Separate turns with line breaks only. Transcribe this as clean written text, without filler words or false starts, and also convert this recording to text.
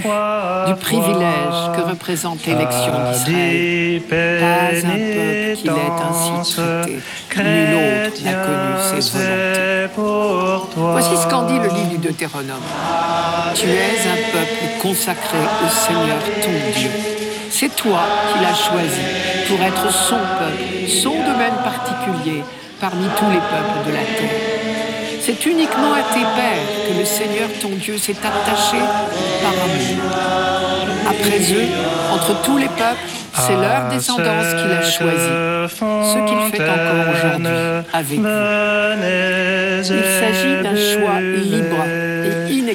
du privilège que représente l'élection d'Israël. Pas un peuple qui l'ait ainsi traité, nul autre n'a connu ses volontés. Voici ce qu'en dit le livre du Deutéronome. Tu es un peuple consacré au Seigneur ton Dieu. C'est toi qui l'as choisi pour être son peuple, son domaine particulier parmi tous les peuples de la terre. C'est uniquement à tes pères que le Seigneur ton Dieu s'est attaché par amour. Après eux, entre tous les peuples, c'est leur descendance qu'il a choisi, ce qu'il fait encore aujourd'hui avec vous. Il s'agit d'un choix libre et inéquitable.